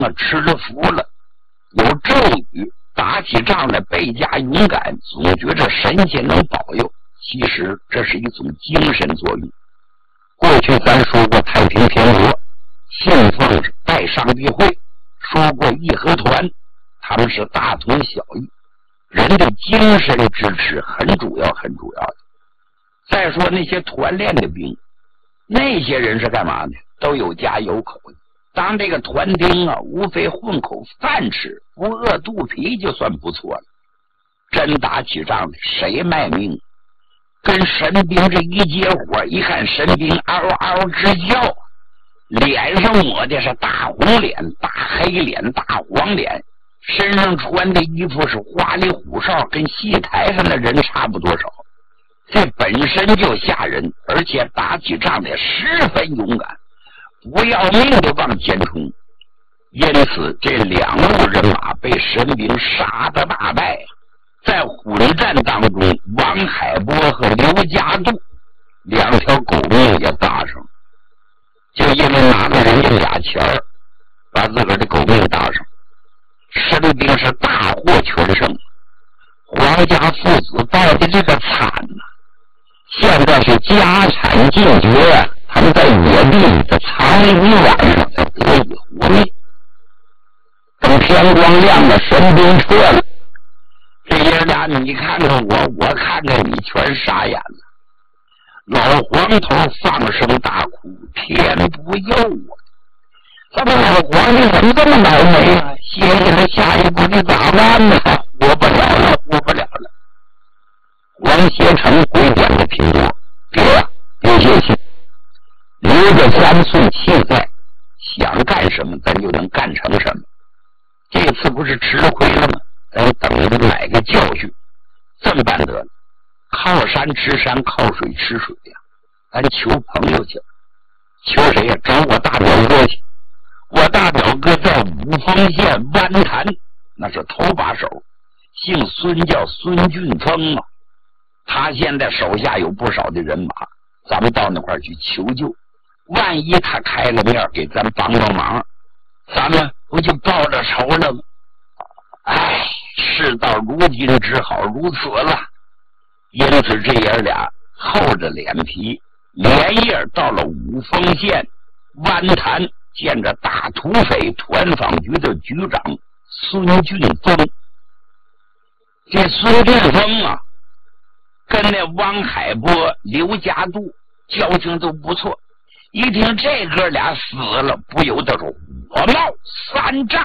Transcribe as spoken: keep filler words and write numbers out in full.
啊吃了福了，有咒语，打起仗来倍加勇敢，总觉着神仙能保佑。其实这是一种精神作用。过去咱说过太平天国，信奉拜上帝会，说过义和团，他们是大同小异，人的精神支持很主要很主要的。再说那些团练的兵，那些人是干嘛呢？都有家有口的，当这个团丁啊，无非混口饭吃，不饿肚皮就算不错了。真打起仗来，谁卖命？跟神兵这一接火，一看神兵嗷嗷直叫，脸上抹的是大红脸、大黑脸、大黄脸，身上穿的衣服是花里胡哨，跟戏台上的人差不多少。这本身就吓人，而且打起仗来十分勇敢，不要命的往前冲。因此这两路人马被神兵杀得大败。在混战当中，王海波和刘家渡两条狗命也搭上，就因为拿了人家俩钱儿，把自个儿的狗命搭上。神兵是大获全胜，皇家父子败的这个惨呐、啊！现在是家产尽绝，他们在野地里的藏了一晚上，才得以活命。等天光亮了，神兵撤了。这爷俩你看看我，我看看你，全傻眼了。老黄头放声大哭，天不佑我！咱们老黄你怎么这么倒霉啊？接下来下一步你咋办呢？活不了了，活不了了！王协成回点了苹果，别呀、啊，别泄气，留着三寸气在，想干什么咱就能干成什么。这次不是吃亏了吗？咱等着来个教训。这么办得了，靠山吃山，靠水吃水呀、啊！咱求朋友去，求谁呀？找我大表哥去。我大表哥在五峰县湾潭，那是头把手，姓孙，叫孙俊峰啊。他现在手下有不少的人马，咱们到那块去求救。万一他开了面给咱帮帮忙，咱们不就报了仇了吗？哎，事到如今只好如此了。因此这爷俩厚着脸皮，连夜到了五峰县湾潭，见着大土匪团访局的局长孙俊峰。这孙俊峰啊，跟那汪海波、刘家渡交情都不错，一听这哥俩死了，不由得说火冒三丈。